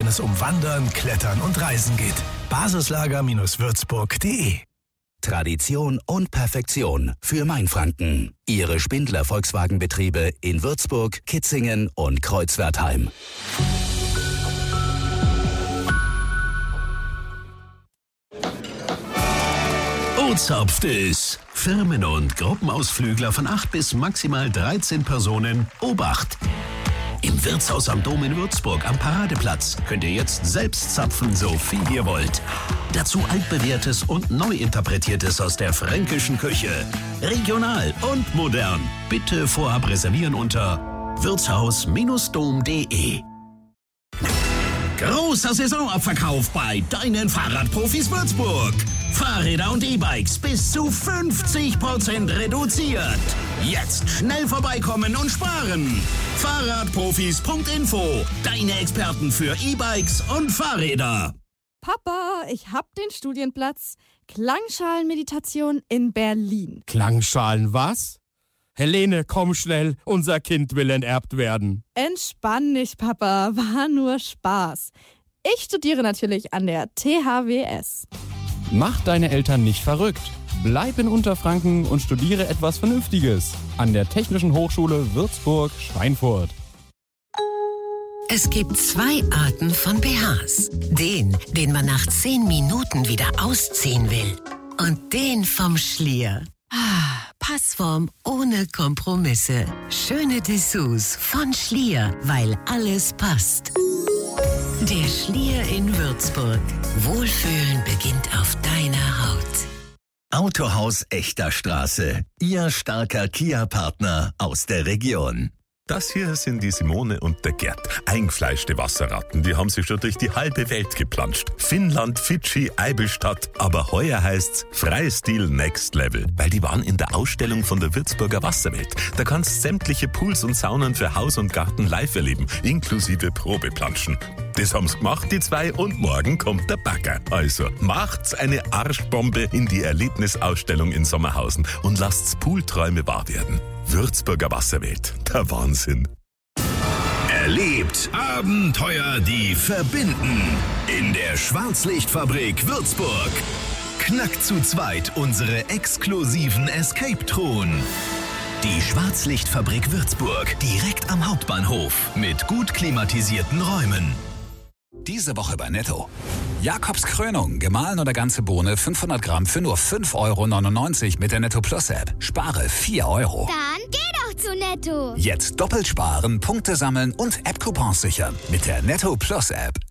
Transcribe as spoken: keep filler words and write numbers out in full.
es um Wandern, Klettern und Reisen geht. Basislager Würzburg punkt de. Tradition und Perfektion für Mainfranken. Ihre Spindler Volkswagenbetriebe in Würzburg, Kitzingen und Kreuzwertheim. Ozapft es. Firmen- und Gruppenausflügler von acht bis maximal dreizehn Personen. Obacht! Im Wirtshaus am Dom in Würzburg am Paradeplatz könnt ihr jetzt selbst zapfen, so viel ihr wollt. Dazu altbewährtes und neu interpretiertes aus der fränkischen Küche. Regional und modern. Bitte vorab reservieren unter wirtshaus Bindestrich dom punkt de. Großer Saisonabverkauf bei deinen Fahrradprofis Würzburg. Fahrräder und E-Bikes bis zu fünfzig Prozent reduziert. Jetzt schnell vorbeikommen und sparen. Fahrradprofis Punkt info. Deine Experten für E-Bikes und Fahrräder. Papa, ich hab den Studienplatz. Klangschalenmeditation in Berlin. Klangschalen was? Helene, komm schnell, unser Kind will enterbt werden. Entspann dich, Papa, war nur Spaß. Ich studiere natürlich an der T H W S. Mach deine Eltern nicht verrückt. Bleib in Unterfranken und studiere etwas Vernünftiges an der Technischen Hochschule Würzburg-Schweinfurt. Es gibt zwei Arten von B Hs. Den, den man nach zehn Minuten wieder ausziehen will. Und den vom Schlier. Ah, Passform ohne Kompromisse. Schöne Dessous von Schlier, weil alles passt. Der Schlier in Würzburg. Wohlfühlen beginnt auf deiner Haut. Autohaus Echter Straße. Ihr starker Kia-Partner aus der Region. Das hier sind die Simone und der Gerd. Eingefleischte Wasserratten, die haben sich schon durch die halbe Welt geplanscht. Finnland, Fidschi, Eibilstadt. Aber heuer heißt's Freistil Next Level. Weil die waren in der Ausstellung von der Würzburger Wasserwelt. Da kannst sämtliche Pools und Saunen für Haus und Garten live erleben, inklusive Probeplanschen. Das haben's gemacht, die zwei, und morgen kommt der Bagger. Also macht's eine Arschbombe in die Erlebnisausstellung in Sommerhausen und lasst's Poolträume wahr werden. Würzburger Wasserwelt, der Wahnsinn. Erlebt Abenteuer, die verbinden. In der Schwarzlichtfabrik Würzburg. Knackt zu zweit unsere exklusiven Escape-Truhen. Die Schwarzlichtfabrik Würzburg, direkt am Hauptbahnhof, mit gut klimatisierten Räumen. Diese Woche bei Netto. Jakobs Krönung, gemahlen oder ganze Bohne, fünfhundert Gramm für nur fünf Euro neunundneunzig mit der Netto Plus App. Spare vier Euro. Dann geh doch zu Netto. Jetzt doppelt sparen, Punkte sammeln und App-Coupons sichern mit der Netto Plus App.